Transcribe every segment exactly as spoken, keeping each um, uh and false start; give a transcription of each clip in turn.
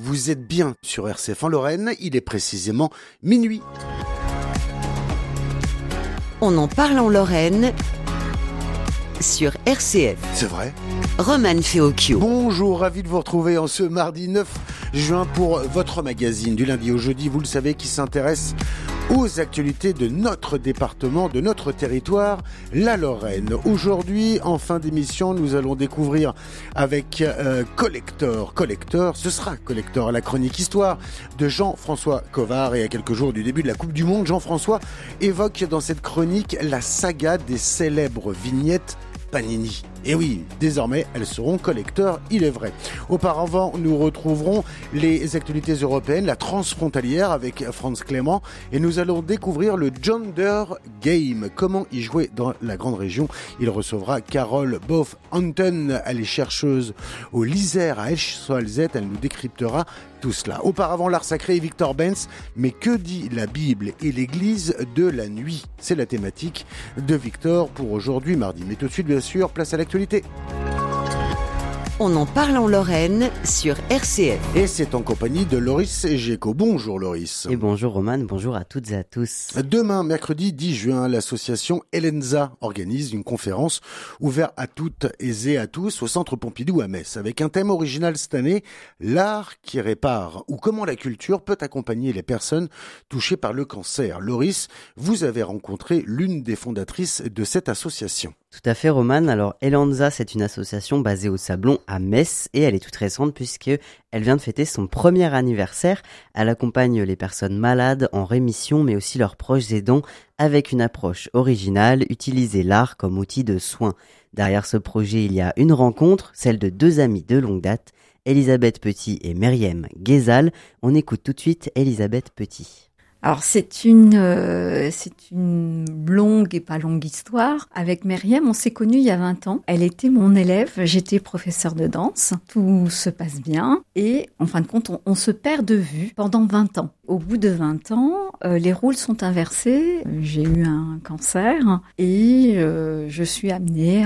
vous êtes bien sur R C F en Lorraine, il est précisément minuit. On en parle en Lorraine sur R C F. C'est vrai. Roman Feocchio. Bonjour, ravi de vous retrouver en ce mardi neuf juin pour votre magazine du lundi au jeudi, vous le savez, qui s'intéresse aux actualités de notre département, de notre territoire, la Lorraine. Aujourd'hui, en fin d'émission, nous allons découvrir avec euh, Collector. Collector, ce sera Collector, la chronique histoire de Jean-François Covard. Et à quelques jours du début de la Coupe du Monde, Jean-François évoque dans cette chronique la saga des célèbres vignettes Panini. Et oui, désormais, elles seront collecteurs, il est vrai. Auparavant, nous retrouverons les actualités européennes, la transfrontalière avec Franz Clément, et nous allons découvrir le Gender Game. Comment y jouer dans la grande région? Il recevra Carole Boff-Anton, elle est chercheuse au l'Isère à Esch-sur-Alzette, elle nous décryptera tout cela. Auparavant, l'art sacré et Victor Benz, mais que dit la Bible et l'Église de la nuit? C'est la thématique de Victor pour aujourd'hui, mardi. Mais tout de suite, bien sûr, place à l'actualité. On en parle en Lorraine sur R C F. Et c'est en compagnie de Loris Géco. Bonjour Loris. Et bonjour Roman, bonjour à toutes et à tous. Demain, mercredi dix juin, l'association Elenza organise une conférence ouverte à toutes et à tous au Centre Pompidou à Metz, avec un thème original cette année, l'art qui répare, ou comment la culture peut accompagner les personnes touchées par le cancer. Loris, vous avez rencontré l'une des fondatrices de cette association. Tout à fait Roman, alors Elenza c'est une association basée au Sablon à Metz et elle est toute récente puisque elle vient de fêter son premier anniversaire. Elle accompagne les personnes malades en rémission mais aussi leurs proches aidants avec une approche originale, utiliser l'art comme outil de soin. Derrière ce projet il y a une rencontre, celle de deux amies de longue date, Elisabeth Petit et Myriam Guézal. On écoute tout de suite Elisabeth Petit. Alors c'est une euh, c'est une longue et pas longue histoire. Avec Myriam, on s'est connus il y a vingt ans. Elle était mon élève, j'étais professeure de danse. Tout se passe bien et en fin de compte, on, on se perd de vue pendant vingt ans. Au bout de vingt ans, euh, les rôles sont inversés. J'ai eu un cancer et euh, je suis amenée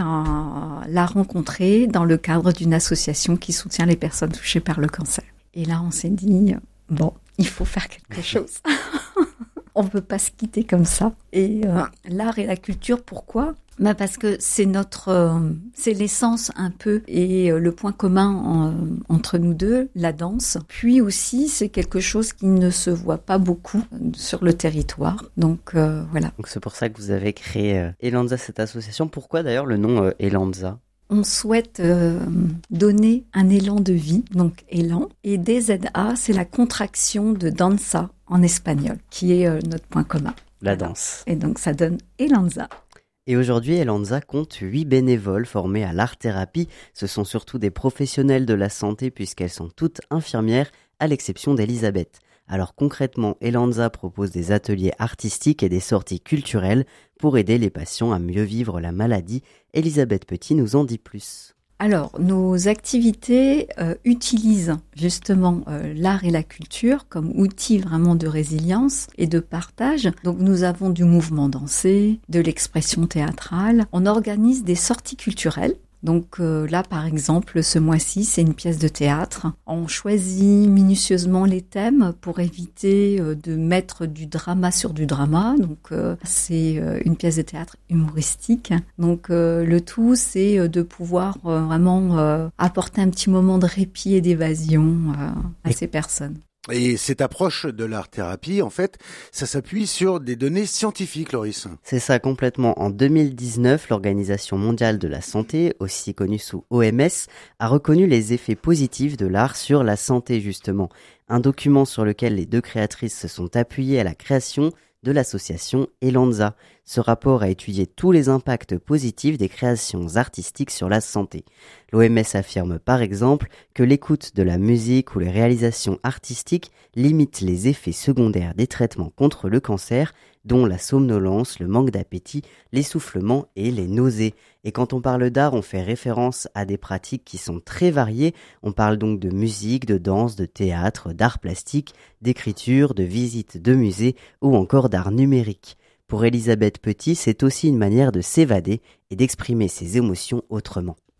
à la rencontrer dans le cadre d'une association qui soutient les personnes touchées par le cancer. Et là, on s'est dit bon, il faut faire quelque chose. On ne peut pas se quitter comme ça. Et euh, l'art et la culture, pourquoi ? Bah parce que c'est notre, euh, c'est l'essence un peu et euh, le point commun en, entre nous deux, la danse. Puis aussi, c'est quelque chose qui ne se voit pas beaucoup sur le territoire. Donc euh, voilà. Donc c'est pour ça que vous avez créé euh, Elenza, cette association. Pourquoi d'ailleurs le nom euh, Elenza ? On souhaite euh, donner un élan de vie, donc élan. Et D Z A, c'est la contraction de danza en espagnol, qui est euh, notre point commun. La voilà. danse. Et donc ça donne Elenza. Et aujourd'hui, Elenza compte huit bénévoles formés à l'art-thérapie. Ce sont surtout des professionnels de la santé puisqu'elles sont toutes infirmières, à l'exception d'Elisabeth. Alors concrètement, Elenza propose des ateliers artistiques et des sorties culturelles pour aider les patients à mieux vivre la maladie. Elisabeth Petit nous en dit plus. Alors, nos activités euh, utilisent justement euh, l'art et la culture comme outil vraiment de résilience et de partage. Donc, nous avons du mouvement dansé, de l'expression théâtrale. On organise des sorties culturelles. Donc euh, là, par exemple, ce mois-ci, c'est une pièce de théâtre. On choisit minutieusement les thèmes pour éviter euh, de mettre du drama sur du drama. Donc euh, c'est euh, une pièce de théâtre humoristique. Donc euh, le tout, c'est euh, de pouvoir euh, vraiment euh, apporter un petit moment de répit et d'évasion euh, à ces personnes. Et cette approche de l'art-thérapie, en fait, ça s'appuie sur des données scientifiques, Loris. C'est ça, complètement. En deux mille dix-neuf, l'Organisation mondiale de la santé, aussi connue sous O M S, a reconnu les effets positifs de l'art sur la santé, justement. Un document sur lequel les deux créatrices se sont appuyées à la création de l'association Elenza. Ce rapport a étudié tous les impacts positifs des créations artistiques sur la santé. L'O M S affirme par exemple que l'écoute de la musique ou les réalisations artistiques limite les effets secondaires des traitements contre le cancer, dont la somnolence, le manque d'appétit, l'essoufflement et les nausées. Et quand on parle d'art, on fait référence à des pratiques qui sont très variées. On parle donc de musique, de danse, de théâtre, d'art plastique, d'écriture, de visite de musées ou encore d'art numérique. Pour Elisabeth Petit, c'est aussi une manière de s'évader et d'exprimer ses émotions autrement.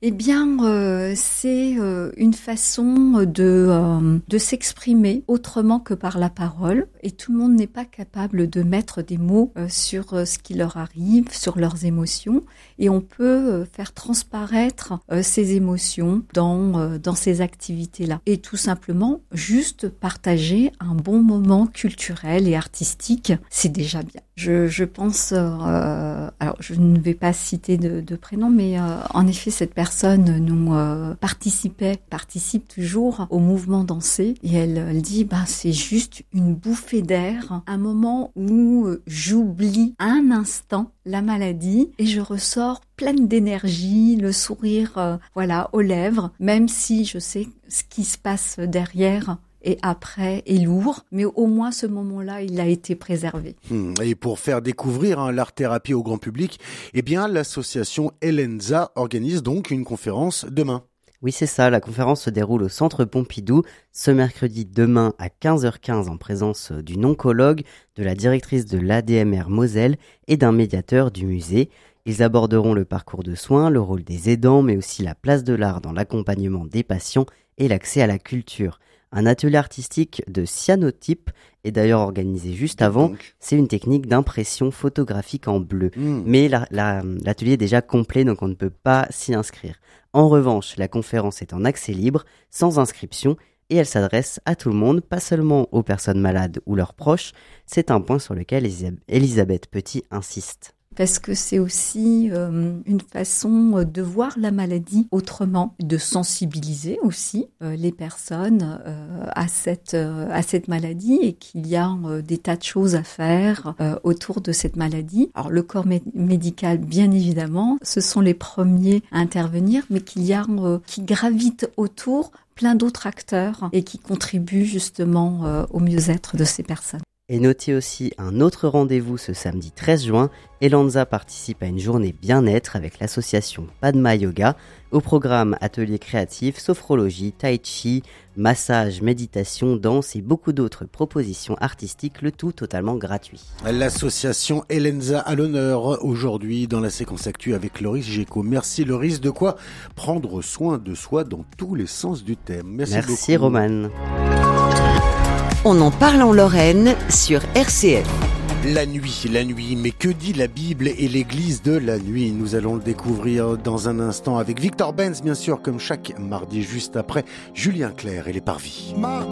Eh bien, euh, c'est euh, une façon de, euh, de s'exprimer autrement que par la parole. Et tout le monde n'est pas capable de mettre des mots euh, sur euh, ce qui leur arrive, sur leurs émotions. Et on peut euh, faire transparaître euh, ces émotions dans, euh, dans ces activités-là. Et tout simplement, juste partager un bon moment culturel et artistique, c'est déjà bien. Je, je pense, euh, alors je ne vais pas citer de, de prénom, mais euh, en effet, cette personne nous euh, participait, participe toujours au mouvement dansé, et elle, elle dit, bah c'est juste une bouffée d'air, un moment où euh, j'oublie un instant la maladie et je ressors pleine d'énergie, le sourire, euh, voilà, aux lèvres, même si je sais ce qui se passe derrière. Et après est lourd, mais au moins ce moment-là, il a été préservé. Et pour faire découvrir hein, l'art-thérapie au grand public, eh bien l'association Ellenza organise donc une conférence demain. Oui, c'est ça, la conférence se déroule au Centre Pompidou ce mercredi demain à quinze heures quinze en présence d'une oncologue, de la directrice de l'A D M R Moselle et d'un médiateur du musée. Ils aborderont le parcours de soins, le rôle des aidants, mais aussi la place de l'art dans l'accompagnement des patients et l'accès à la culture. Un atelier artistique de cyanotype est d'ailleurs organisé juste avant. Donc. C'est une technique d'impression photographique en bleu. Mmh. Mais la, la, l'atelier est déjà complet, donc on ne peut pas s'y inscrire. En revanche, la conférence est en accès libre, sans inscription, et elle s'adresse à tout le monde, pas seulement aux personnes malades ou leurs proches. C'est un point sur lequel Elisabeth Petit insiste. Parce que c'est aussi euh, une façon de voir la maladie autrement, de sensibiliser aussi euh, les personnes euh, à cette euh, à cette maladie et qu'il y a euh, des tas de choses à faire euh, autour de cette maladie. Alors le corps mé- médical, bien évidemment, ce sont les premiers à intervenir, mais qu'il y a euh, qui gravitent autour plein d'autres acteurs et qui contribuent justement euh, au mieux-être de ces personnes. Et notez aussi un autre rendez-vous ce samedi treize juin. Ellenza participe à une journée bien-être avec l'association Padma Yoga. Au programme ateliers créatifs, sophrologie, tai chi, massage, méditation, danse et beaucoup d'autres propositions artistiques, le tout totalement gratuit. L'association Ellenza à l'honneur aujourd'hui dans la séquence actu avec Loris Géco. Merci Loris, de quoi prendre soin de soi dans tous les sens du thème. Merci, Merci beaucoup. Romane. On en parle en Lorraine sur R C F. La nuit, la nuit, mais que dit la Bible et l'église de la nuit? Nous allons le découvrir dans un instant avec Victor Benz, bien sûr, comme chaque mardi, juste après Julien Clerc et les Parvis. Mardi.